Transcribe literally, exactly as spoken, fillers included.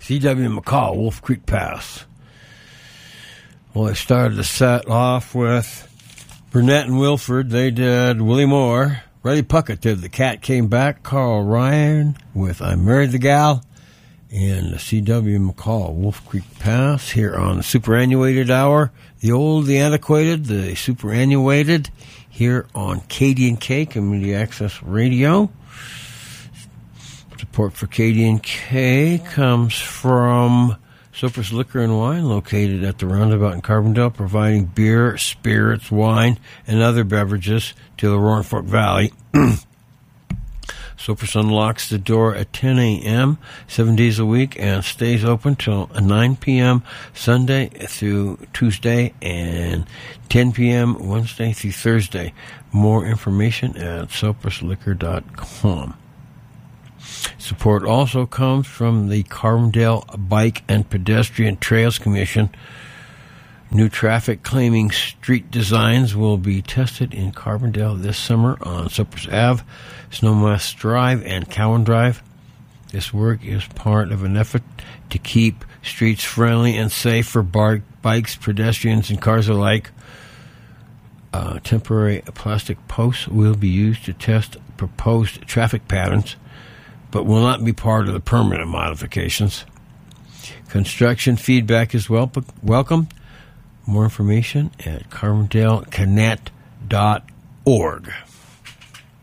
C W McCall, Wolf Creek Pass. Well, I started the set off with Burnett and Wilford. They did Willie Moore. Reddy Puckett did The Cat Came Back. Carl Ryan with I Married the Gal. And the C W McCall, Wolf Creek Pass, here on the Superannuated Hour. The old, the antiquated, the superannuated, here on K D and K, Community Access Radio. Support for K D and K comes from Soper's Liquor and Wine, located at the Roundabout in Carbondale, providing beer, spirits, wine, and other beverages to the Roaring Fork Valley. Soper's unlocks the door at ten a.m., seven days a week, and stays open till nine p.m. Sunday through Tuesday and ten p.m. Wednesday through Thursday. More information at sopers liquor dot com. Support also comes from the Carbondale Bike and Pedestrian Trails Commission. New traffic claiming street designs will be tested in Carbondale this summer on Soper's Avenue, Snowmass Drive, and Cowan Drive. This work is part of an effort to keep streets friendly and safe for bar- bikes, pedestrians, and cars alike. Uh, temporary plastic posts will be used to test proposed traffic patterns, but will not be part of the permanent modifications. Construction feedback is wel- welcome. More information at carbondale connect dot org.